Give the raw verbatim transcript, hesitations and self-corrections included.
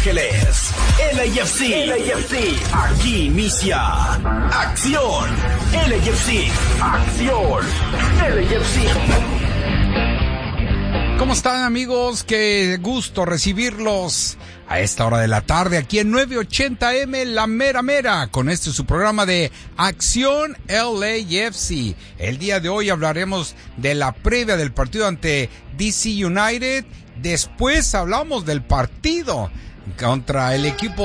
Ángeles. L A F C. L A F C. Aquí inicia Acción. L A F C. Acción. L A F C. ¿Cómo están, amigos? Qué gusto recibirlos a esta hora de la tarde aquí en nueve ochenta eme La Mera Mera, con este su programa de Acción L A F C. El día de hoy hablaremos de la previa del partido ante D C United. Después hablamos del partido contra el equipo